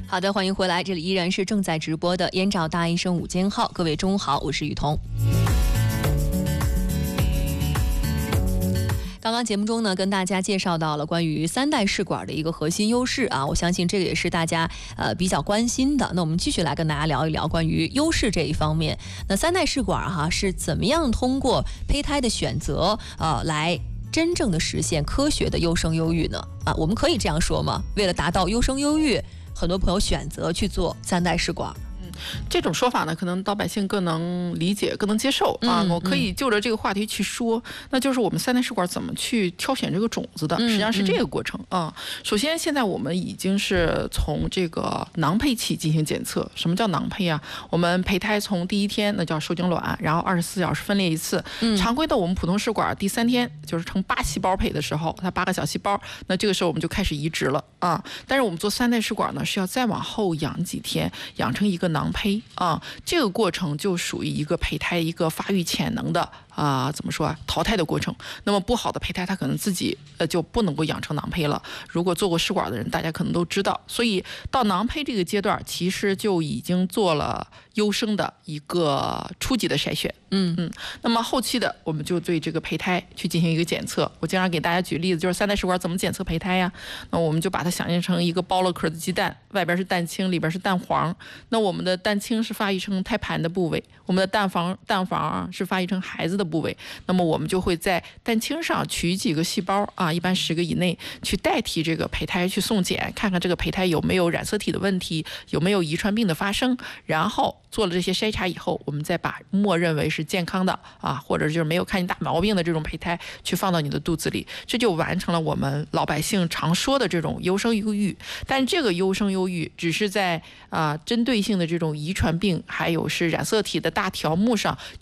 好的，欢迎回来，这里依然是正在直播的燕赵大医生午间号，各位中午好，我是雨桐。刚刚节目中呢，跟大家介绍到了关于3代试管的一个核心优势啊，我相信这个也是大家比较关心的。那我们继续来跟大家聊一聊关于优势这一方面。那3代试管是怎么样通过胚胎的选择来真正的实现科学的优生优育呢？我们可以这样说吗？为了达到优生优育，很多朋友选择去做3代试管。 这种说法呢，可能老百姓更能理解、更能接受啊。我可以就着这个话题去说，那就是我们3代试管怎么去挑选这个种子的，实际上是这个过程啊。首先，现在我们已经是从这个囊胚期进行检测。什么叫囊胚啊？我们胚胎从第1天那叫受精卵，然后24小时分裂一次。常规的我们普通试管第3天就是成8细胞胚的时候，它8个小细胞，那这个时候我们就开始移植了啊。但是我们做3代试管呢，是要再往后养几天，养成一个囊胚啊，这个过程就属于一个胚胎一个发育潜能的怎么说淘汰的过程。那么不好的胚胎它可能自己就不能够养成囊胚了。如果做过试管的人，大家可能都知道。所以到囊胚这个阶段，其实就已经做了优生的一个初级的筛选。那么后期的我们就对这个胚胎去进行一个检测。我经常给大家举例子，就是3代试管怎么检测胚胎呀？那我们就把它想象成一个剥了壳的鸡蛋，外边是蛋清，里边是蛋黄。那我们的蛋清是发育成胎盘的部位，我们的蛋黄是发育成孩子的部位。那么我们就会在蛋清上取几个细胞一般10个以内，去代替这个胚胎去送检，看看这个胚胎有没有染色体的问题，有没有遗传病的发生。然后做了这些筛查以后，我们再把默认为是健康的或者就是没有看见大毛病的这种胚胎去放到你的肚子里，这就完成了我们老百姓常说的这种优生优育。但这个优生优育只是在针对性的这种遗传病还有是染色体的大条目上